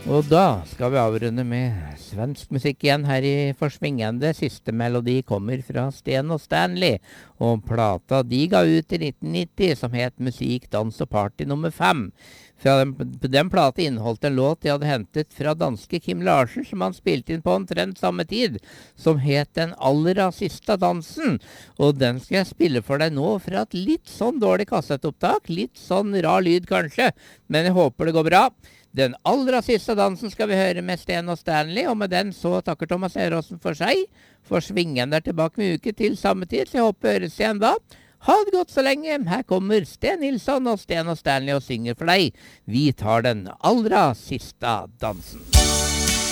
Og da skal vi avrunde med svensk musikk igjen her i Forsvingende. Siste melodi kommer fra Sten og Stanley, og plata de ga ut i 1990 som het Musikk, dans og party nummer 5. Den plata inneholdt en låt de hadde hentet fra danske Kim Larsen, som han spilte inn på omtrent samme tid, som het Den aller siste dansen. Og den skal jeg spille for deg nå fra et litt sånn dårlig kassettopptak, litt sånn rar lyd kanskje, men jeg håper det går bra. Den aller siste dansen skal vi høre med Sten og Stanley, og med den så takker Thomas Eråsen for seg. Forsvingende er tilbake med uke til samme tid, så jeg håper vi høres igjen da. Ha det godt så lenge. Her kommer Sten Nilsson og Sten og Stanley og synger for deg. Vi tar den aller siste dansen.